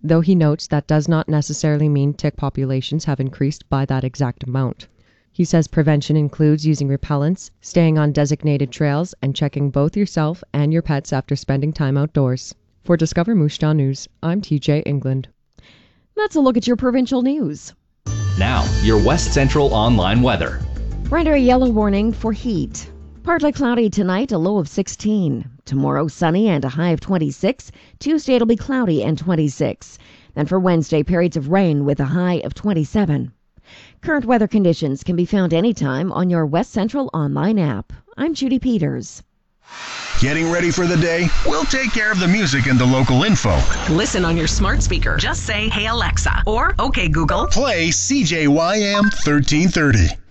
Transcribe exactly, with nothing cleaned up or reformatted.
though he notes that does not necessarily mean tick populations have increased by that exact amount. He says prevention includes using repellents, staying on designated trails, and checking both yourself and your pets after spending time outdoors. For Discover Moose Jaw News, I'm T J England. That's a look at your provincial news. Now, your West Central online weather. We're under a yellow warning for heat. Partly cloudy tonight, a low of sixteen. Tomorrow, sunny and a high of twenty-six. Tuesday, it'll be cloudy and twenty-six. Then for Wednesday, periods of rain with a high of twenty-seven. Current weather conditions can be found anytime on your West Central online app. I'm Judy Peters. Getting ready for the day? We'll take care of the music and the local info. Listen on your smart speaker. Just say, "Hey Alexa," or "Okay Google." Play C J Y M thirteen thirty.